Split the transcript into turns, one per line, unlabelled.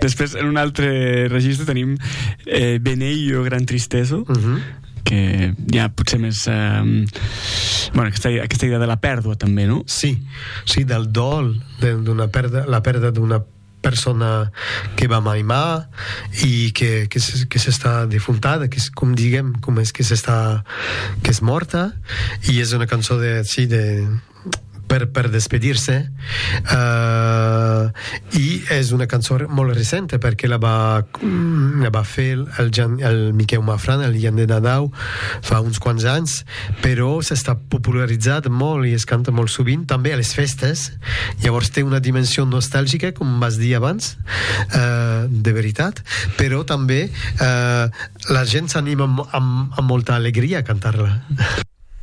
Després, en un altre registre tenim Beneio Gran Tristeso, que ja potser més aquesta idea de la pèrdua també, no?
Sí, del dol, d'una pèrdua, la pèrdua d'una persona que va maimar i que s'està defuntada, que és, com diguem, com és que és morta, i és una cançó per despedir-se, i és una cançó molt recent perquè la va fer el Miquel Mafran, el Jan de Nadau, fa uns quants anys, però s'està popularitzat molt i es canta molt sovint, també a les festes. Llavors té una dimensió nostàlgica, com vas dir abans, de veritat, però també la gent s'anima amb molta alegria a cantar-la.